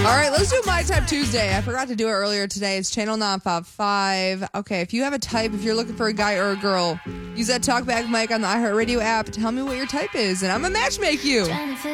right, let's do My Type Tuesday. I forgot to do it earlier today. It's channel 955. Okay, if you have a type, if you're looking for a guy or a girl, use that talkback mic on the iHeartRadio app. Tell me what your type is, and I'm going to matchmake you.